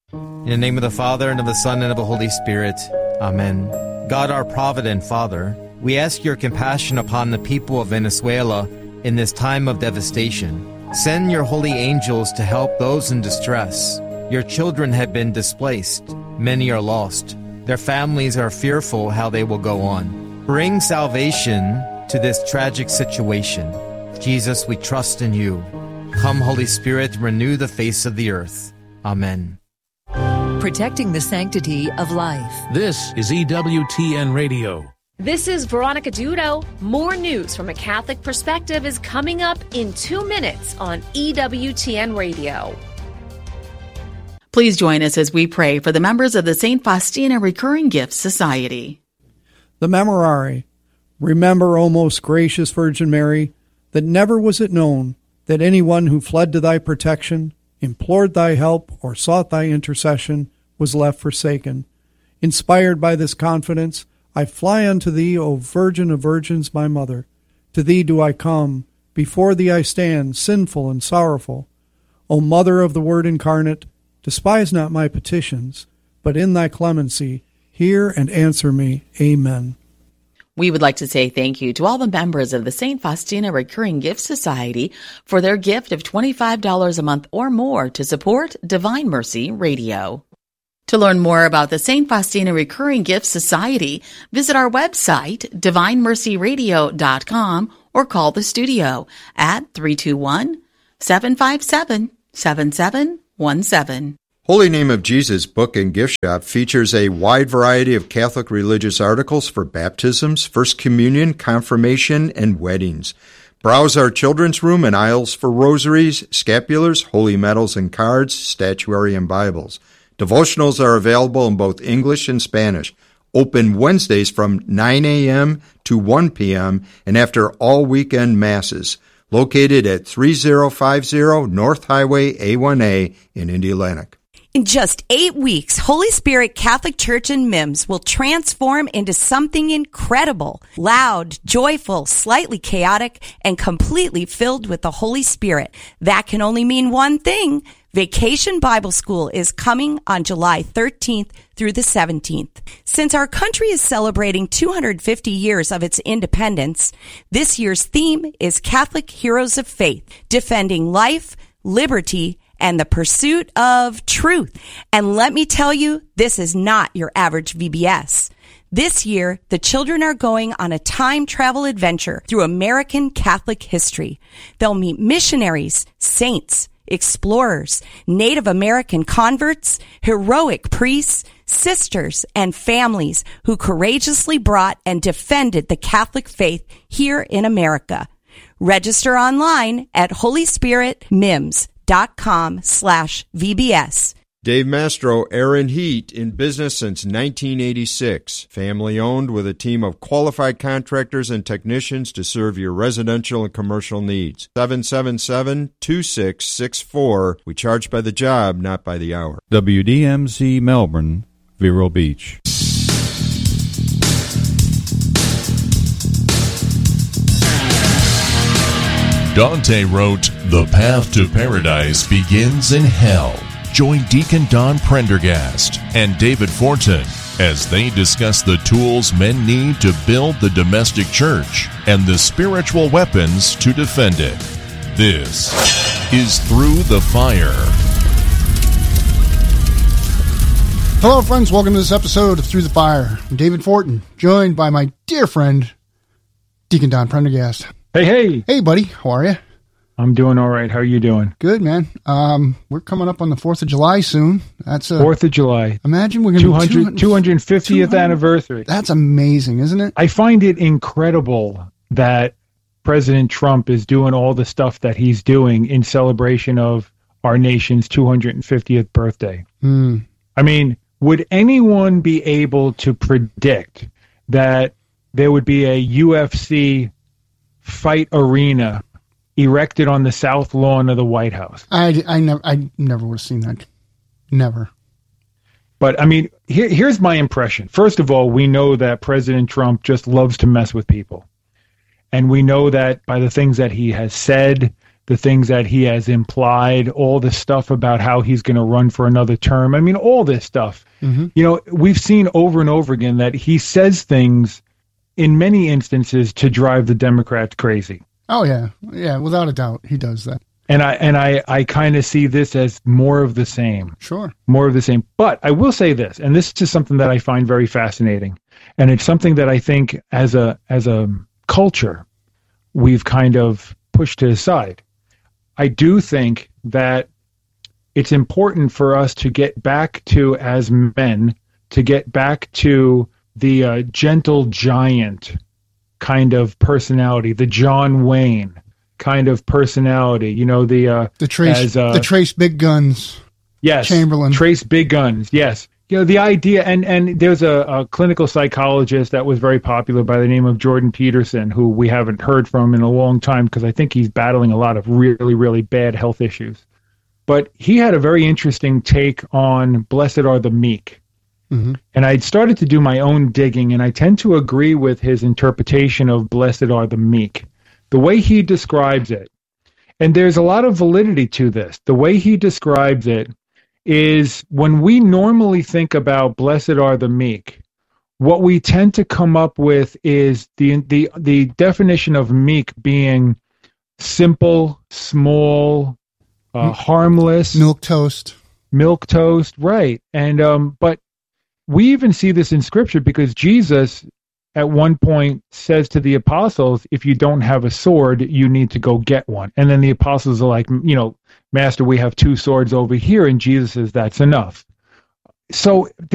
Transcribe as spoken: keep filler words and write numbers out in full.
In the name of the Father, and of the Son, and of the Holy Spirit. Amen. God, our provident Father, we ask your compassion upon the people of Venezuela in this time of devastation. Send your holy angels to help those in distress. Your children have been displaced. Many are lost. Their families are fearful how they will go on. Bring salvation to this tragic situation. Jesus, we trust in you. Come, Holy Spirit, renew the face of the earth. Amen. Protecting the sanctity of life. This is E W T N Radio. This is Veronica Dudo. More news from a Catholic perspective is coming up in two minutes on E W T N Radio. Please join us as we pray for the members of the Saint Faustina Recurring Gifts Society. The Memorare. Remember, O most gracious Virgin Mary, that never was it known that anyone who fled to thy protection, implored thy help, or sought thy intercession was left forsaken. Inspired by this confidence, I fly unto thee, O Virgin of Virgins, my Mother. To thee do I come, before thee I stand, sinful and sorrowful. O Mother of the Word incarnate, despise not my petitions, but in thy clemency hear and answer me. Amen. We would like to say thank you to all the members of the Saint Faustina Recurring Gift Society for their gift of twenty-five dollars a month or more to support Divine Mercy Radio. To learn more about the Saint Faustina Recurring Gift Society, visit our website, divine mercy radio dot com, or call the studio at three two one, seven five seven, seven seven one seven. Holy Name of Jesus Book and Gift Shop features a wide variety of Catholic religious articles for baptisms, First Communion, confirmation, and weddings. Browse our children's room and aisles for rosaries, scapulars, holy medals and cards, statuary, and Bibles. Devotionals are available in both English and Spanish. Open Wednesdays from nine a.m. to one p.m. and after all weekend masses. Located at three oh five oh North Highway A one A in Indianapolis. In just eight weeks, Holy Spirit Catholic Church in Mims will transform into something incredible, loud, joyful, slightly chaotic, and completely filled with the Holy Spirit. That can only mean one thing. Vacation Bible School is coming on July thirteenth through the seventeenth. Since our country is celebrating two hundred fifty years of its independence, this year's theme is Catholic Heroes of Faith, defending life, liberty, and the pursuit of truth. And let me tell you, this is not your average V B S. This year, the children are going on a time travel adventure through American Catholic history. They'll meet missionaries, saints, explorers, Native American converts, heroic priests, sisters, and families who courageously brought and defended the Catholic faith here in America. Register online at holy spirit mims dot com slash V B S. Dave Mastro, Air and Heat, in business since nineteen eighty-six. Family owned with a team of qualified contractors and technicians to serve your residential and commercial needs. seven seven seven, two six six four. We charge by the job, not by the hour. W D M Z Melbourne, Vero Beach. Dante wrote, "The path to paradise begins in hell." Join Deacon Don Prendergast and David Fortin as they discuss the tools men need to build the domestic church and the spiritual weapons to defend it. This is Through the Fire. Hello, friends. Welcome to this episode of Through the Fire. I'm David Fortin, joined by my dear friend, Deacon Don Prendergast. Hey, hey. Hey, buddy. How are you? I'm doing all right. How are you doing? Good, man. Um, we're coming up on the fourth of July soon. That's a, fourth of July. Imagine we're going to be two hundred fiftieth anniversary. That's amazing, isn't it? I find it incredible that President Trump is doing all the stuff that he's doing in celebration of our nation's two hundred fiftieth birthday. Mm. I mean, would anyone be able to predict that there would be a U F C fight arena erected on the south lawn of the White House? I, I never I never would have seen that. Never. But, I mean, here, here's my impression. First of all, we know that President Trump just loves to mess with people. And we know that by the things that he has said, the things that he has implied, all the stuff about how he's going to run for another term. I mean, all this stuff. Mm-hmm. You know, we've seen over and over again that he says things in many instances to drive the Democrats crazy. Oh, yeah. Yeah, without a doubt, he does that. And I and I, I kind of see this as more of the same. Sure. More of the same. But I will say this, and this is something that I find very fascinating. And it's something that I think as a as a culture, we've kind of pushed to the side. I do think that it's important for us to get back to, as men, to get back to the uh, gentle giant kind of personality, the John Wayne kind of personality, you know, the uh, the trace as, uh, the trace big guns. Yes, Chamberlain. Trace big guns. Yes, you know the idea, and and there's a, a clinical psychologist that was very popular by the name of Jordan Peterson, who we haven't heard from in a long time because I think he's battling a lot of really really bad health issues. But he had a very interesting take on "Blessed are the meek." Mm-hmm. And I'd started to do my own digging, and I tend to agree with his interpretation of "Blessed are the meek." The way he describes it, and there's a lot of validity to this, the way he describes it is when we normally think about "blessed are the meek," what we tend to come up with is the the the definition of meek being simple, small, uh, harmless, milk toast, milk toast, right? And um, but we even see this in Scripture because Jesus, at one point, says to the apostles, if you don't have a sword, you need to go get one. And then the apostles are like, you know, Master, we have two swords over here. And Jesus says, that's enough. So